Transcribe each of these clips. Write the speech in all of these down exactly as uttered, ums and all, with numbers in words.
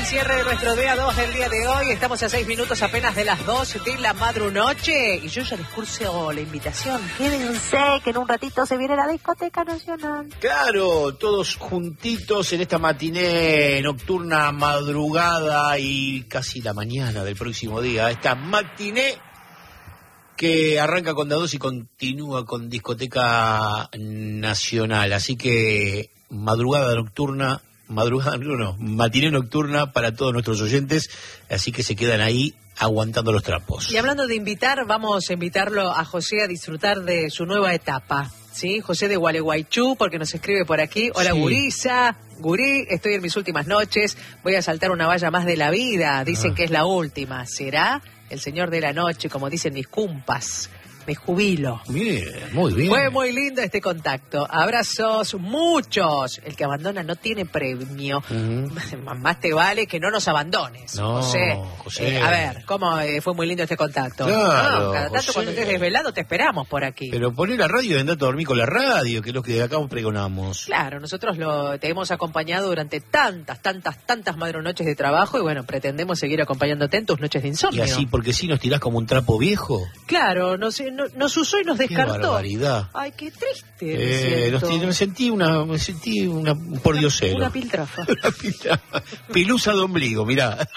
cierre de nuestro día dos del día de hoy. Estamos a seis minutos apenas de las dos de la madrunoche. Y yo ya les curso la invitación. Quédense que en un ratito se viene la Discoteca Nacional. Claro, todos juntitos en esta matiné nocturna, madrugada y casi la mañana del próximo día. Esta matiné que arranca con Dados y continúa con Discoteca Nacional. Así que madrugada nocturna, madrugada no, matiné nocturna para todos nuestros oyentes. Así que se quedan ahí aguantando los trapos. Y hablando de invitar, vamos a invitarlo a José a disfrutar de su nueva etapa. ¿Sí? José de Gualeguaychú, porque nos escribe por aquí. Hola, sí. Gurisa, Gurí, estoy en mis últimas noches. Voy a saltar una valla más de la vida. Dicen ah. que es la última. ¿Será? El señor de la noche, como dicen mis cumpas. Me jubilo. Bien, muy bien. Fue muy lindo este contacto. Abrazos, muchos. El que abandona no tiene premio. Uh-huh. Más te vale que no nos abandones, no, José. José. Eh, a ver, ¿cómo eh, fue muy lindo este contacto? Claro, no, cada tanto José. Cuando estés desvelado te esperamos por aquí. Pero poné la radio y andá a dormir con la radio, que es lo que de acá pregonamos. Claro, nosotros lo, te hemos acompañado durante tantas, tantas, tantas madrunoches de trabajo y bueno, pretendemos seguir acompañándote en tus noches de insomnio. Y así, porque si nos tirás como un trapo viejo. Claro, no sé. No, nos usó y nos descartó. Qué barbaridad. Ay, qué triste. Eh, me, nos, me sentí una, me sentí una un pordiosero. Una piltrafa. Una piltrafa. Pilusa de ombligo, mirá.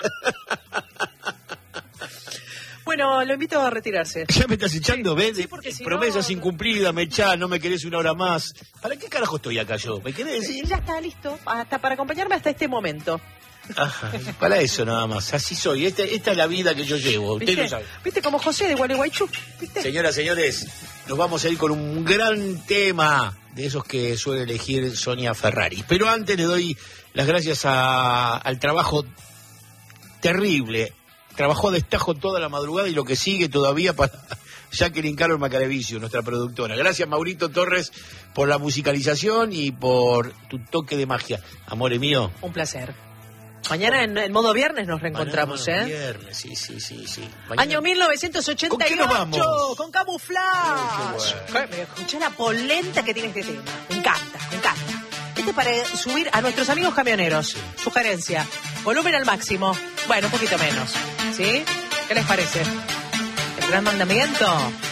Bueno, lo invito a retirarse. ¿Ya me estás echando? ¿Ves? Sí, porque si promesas no... incumplidas, me echás, no me querés una hora más. ¿Para qué carajo estoy acá yo? ¿Me querés decir? Ya está listo, hasta para acompañarme hasta este momento. Ajá, para eso nada más, así soy, esta, esta es la vida que yo llevo, usted ¿Viste? lo sabe. ¿Viste como José de Gualeguaychú? ¿Viste? Señoras, señores, nos vamos a ir con un gran tema de esos que suele elegir Sonia Ferrari. Pero antes le doy las gracias a, al trabajo terrible, trabajó a destajo toda la madrugada y lo que sigue todavía para Jacqueline Carol Macarevicio, nuestra productora. Gracias, Maurito Torres, por la musicalización y por tu toque de magia. Amore mío. Un placer. Mañana en, en modo viernes nos reencontramos, Mañana, ¿eh? Viernes, sí, sí, sí, sí. Mañana... Año mil novecientos ochenta y ocho. ¿Con qué nos vamos? Con Camuflaje. Oh, bueno. Escuchá la polenta que tiene este tema. Me encanta, me encanta. Este para subir a nuestros amigos camioneros. Sí. Sugerencia. Volumen al máximo. Bueno, un poquito menos. ¿Sí? ¿Qué les parece? El gran mandamiento.